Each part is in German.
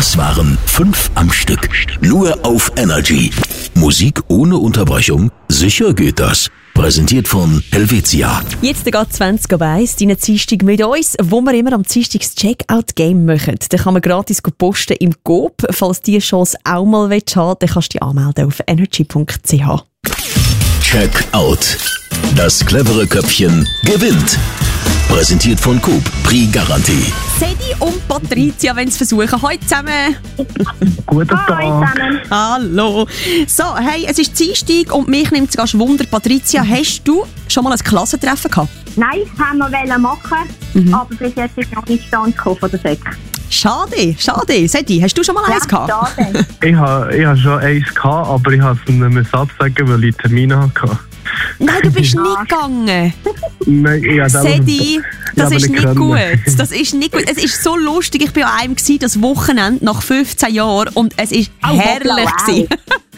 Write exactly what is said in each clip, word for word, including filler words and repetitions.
Das waren fünf am Stück. Nur auf Energy. Musik ohne Unterbrechung? Sicher geht das. Präsentiert von Helvetia. Jetzt geht zwanzig ab eins, deine Dienstag mit uns, wo wir immer am Dienstag das Checkout-Game machen. Da kann man gratis posten im Coop. Falls du die Chance auch mal haben willst, dann kannst du dich anmelden auf energy punkt c h. Checkout. Das clevere Köpfchen gewinnt. Präsentiert von Coop. Prix Garantie. Sedi und Patricia wollen es versuchen. Hallo zusammen. Guten Tag. zusammen. Hallo. So, hey, es ist Dienstag und mich nimmt es ganz Wunder. Patricia, hast du schon mal ein Klassentreffen gehabt? Nein, haben wir wollen machen, Mhm. aber bis jetzt ist noch nicht stand gekommen von der Sek. Schade, schade. Sedi, hast du schon mal eins gehabt? schade. Ich habe ich ha schon eins gehabt, aber ich habe es nicht absagen, weil ich Termine hatte. Nein, du bist Ja. nicht gegangen. Nein, ich habe Sedi, das aber ist nicht nicht können. gut. Das ist nicht gut. Es ist so lustig. Ich war an einem gewesen, das Wochenende nach fünfzehn Jahren und es ist Oh, herrlich hoppla, wow. gewesen.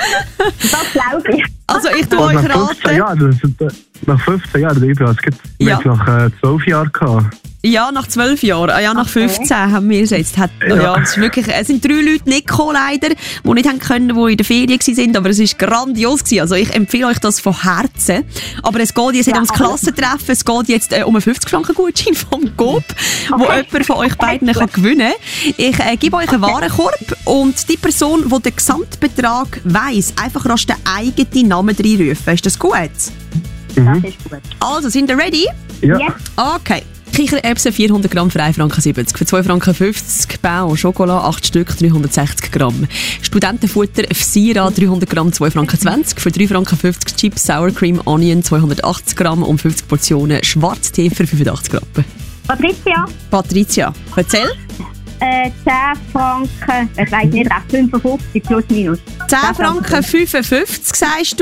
Das glaube ich. Also ich tue Aber euch nach fünfzehn raten. Jahren, das, das, nach fünfzehn Jahren, ich habe es Ja. jetzt nach äh, zwölf Jahren gehabt. Ja, nach zwölf Jahren. Ah, ja, nach Okay. fünfzehn haben wir es jetzt. Hat, ja. Ja. Ja, es, ist wirklich, es sind drei Leute nicht gekommen, leider, die nicht haben können, die in der Ferien waren, aber es war grandios gewesen. Also ich empfehle euch das von Herzen. Aber es geht jetzt nicht Ja, ums aber- Klassentreffen, es geht jetzt äh, um einen fünfzig Franken Gutschein vom Coop, wo Okay. jemand von euch beiden kann gewinnen kann. Ich äh, gebe euch einen Warenkorb und die Person, die den Gesamtbetrag weiss, einfach rasch den eigenen Namen reinrufen. Ist das gut? Das ist gut. Also, sind ihr ready? Ja. Ja. Okay. Kichererbsen vierhundert Gramm für ein Franken siebzig. Für zwei Franken fünfzig. Bau Schokolade acht Stück, dreihundertsechzig Gramm. Studentenfutter Fsira dreihundert Gramm, zwei Franken zwanzig. Für drei Franken fünfzig. Chips Sour Cream Onion zweihundertachtzig Gramm und fünfzig Portionen Schwarztee für fünfundachtzig Gramm. Patricia, Patricia, erzähl. äh, zehn Franken, ich weiss nicht recht, fünfundfünfzig plus minus. zehn Franken fünfundfünfzig, sagst du?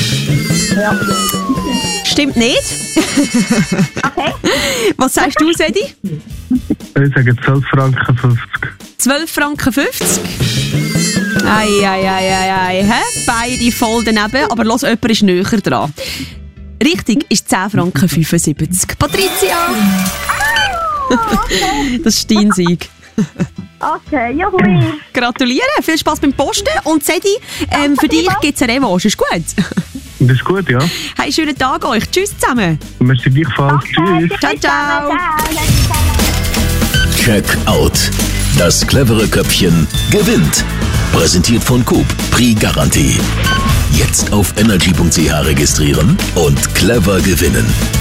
Ja. Stimmt nicht. Okay. Was sagst du, Sedi? Ich sage zwölf Franken fünfzig. zwölf Franken fünfzig. Ei, ei, ei, ei, ei. Hä? Beide voll daneben, aber los, jemand ist näher dran. Richtig ist zehn Franken fünfundsiebzig. Patricia! Das ist dein Sieg. Okay, ja hui. Gratuliere, viel Spass beim Posten. Und Sedi, ähm, für dich gibt es eine Revanche. Ist gut? Das ist gut, ja. Hey, schönen Tag euch. Tschüss zusammen. Merci gleichfalls. Tschüss. Ciao, ciao. Checkout. Das clevere Köpfchen gewinnt. Präsentiert von Coop. Prix Garantie. Jetzt auf energy punkt c h registrieren und clever gewinnen.